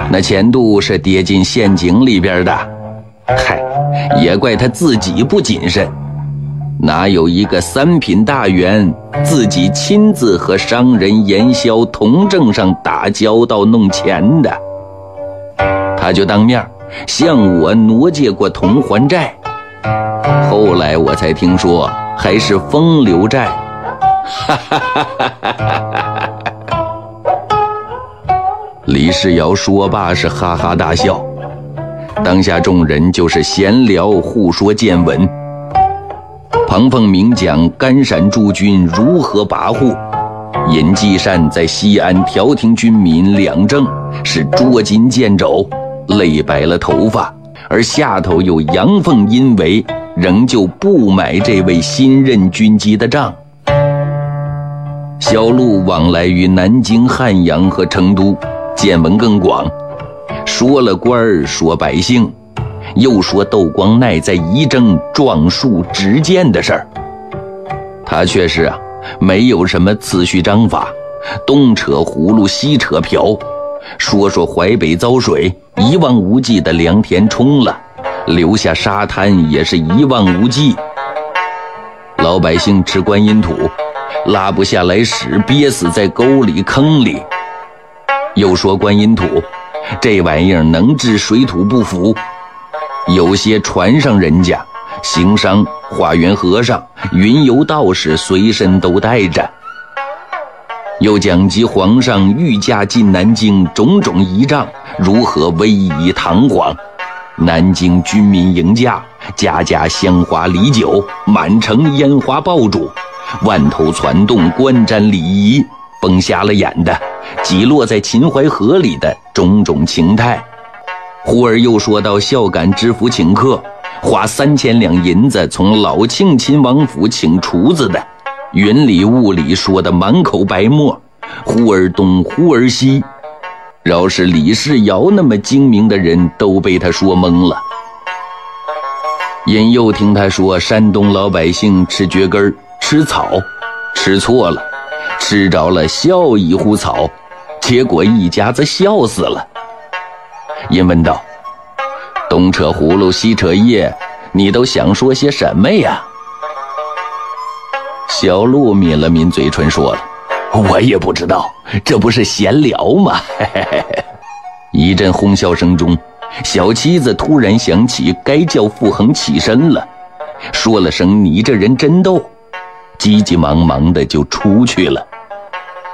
那钱度是跌进陷阱里边的。嗨，也怪他自己不谨慎，哪有一个三品大员自己亲自和商人言销铜证上打交道弄钱的？他就当面向我挪借过铜还债，后来我才听说还是风流债。哈哈哈哈哈哈！李世尧说罢是哈哈大笑，当下众人就是闲聊互说见闻。彭凤鸣讲甘陕驻军如何跋扈，尹继善在西安调停军民两政，是捉襟见肘，累白了头发，而下头有阳奉阴违，仍旧不买这位新任军机的账。小路往来于南京、汉阳和成都，见闻更广，说了官儿，说百姓，又说窦光鼐在仪征撞树执剑的事儿。他却是没有什么次序章法，东扯葫芦西扯瓢，说淮北遭水，一望无际的良田冲了，留下沙滩也是一望无际。老百姓吃观音土，拉不下来屎，憋死在沟里坑里。又说观音土这玩意儿能治水土不服，有些船上人家、行商、化缘和尚、云游道士随身都带着。又讲及皇上御驾进南京种种仪仗如何威仪堂皇，南京军民迎驾，家家香花礼酒，满城烟花爆竹，万头攒动，观瞻礼仪，崩瞎了眼的挤落在秦淮河里的种种情态。忽而又说到孝感知府请客，花3000两银子从老庆亲王府请厨子的，云里雾里说的满口白沫，忽而东忽而西，饶是李世尧那么精明的人都被他说懵了。因又听他说山东老百姓吃蕨根吃草，吃错了，吃着了笑一壶草，结果一家子笑死了。因问道：东扯葫芦西扯叶，你都想说些什么呀？小鹿抿了抿嘴唇说了：我也不知道，这不是闲聊吗？一阵哄笑声中，小妻子突然想起该叫傅恒起身了，说了声你这人真逗，急急忙忙的就出去了。